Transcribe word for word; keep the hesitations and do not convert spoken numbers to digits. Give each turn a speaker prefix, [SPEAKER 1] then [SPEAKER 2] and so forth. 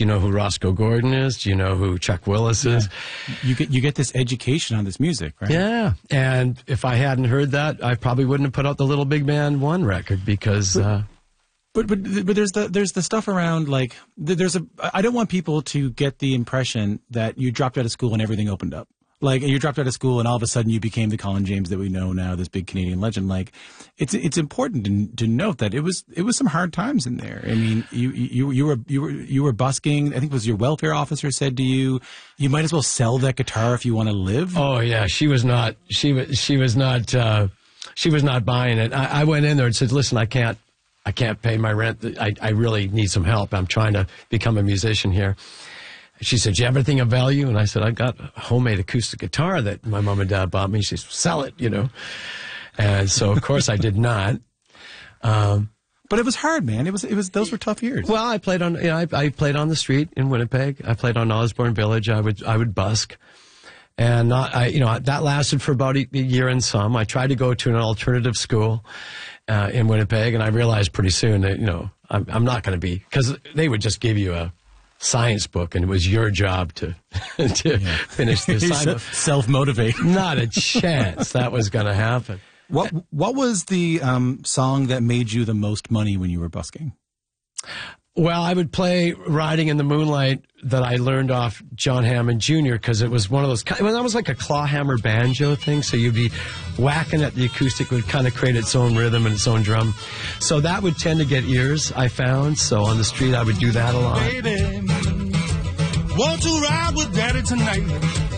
[SPEAKER 1] Do you know who Roscoe Gordon is? Do you know who Chuck Willis is?
[SPEAKER 2] Yeah. You get you get this education on this music, right?
[SPEAKER 1] Yeah, and if I hadn't heard that, I probably wouldn't have put out the Little Big Band one record because. Uh,
[SPEAKER 2] But but but there's the there's the stuff around like there's a I don't want people to get the impression that you dropped out of school and everything opened up. Like you dropped out of school and all of a sudden you became the Colin James that we know now, this big Canadian legend. Like it's it's important to, to note that it was it was some hard times in there. I mean, you you you were you were you were busking. I think it was your welfare officer said to you, you might as well sell that guitar if you want to live.
[SPEAKER 1] Oh yeah, she was not she was she was not uh, she was not buying it. I, I went in there and said, listen, I can't. I can't pay my rent. I, I really need some help. I'm trying to become a musician here. She said, do you have anything of value? And I said, I got a homemade acoustic guitar that my mom and dad bought me. She said, sell it, you know. And so, of course, I did not. Um,
[SPEAKER 2] but it was hard, man. It was, it was, those were tough years.
[SPEAKER 1] Well, I played on, you know, I, I played on the street in Winnipeg. I played on Osborne Village. I would, I would busk. And not, I, you know, that lasted for about a year and some. I tried to go to an alternative school uh, in Winnipeg, and I realized pretty soon that, you know, I'm, I'm not going to be, because they would just give you a science book, and it was your job to to yeah. finish the assignment.
[SPEAKER 2] Self-motivate.
[SPEAKER 1] Not a chance that was going to happen.
[SPEAKER 2] What What was the um, song that made you the most money when you were busking?
[SPEAKER 1] Well, I would play Riding in the Moonlight that I learned off John Hammond Junior because it was one of those, well, that was like a claw hammer banjo thing. So you'd be whacking at the acoustic, would kind of create its own rhythm and its own drum. So that would tend to get ears, I found. So on the street, I would do that a lot.
[SPEAKER 3] Baby, want to ride with Daddy tonight?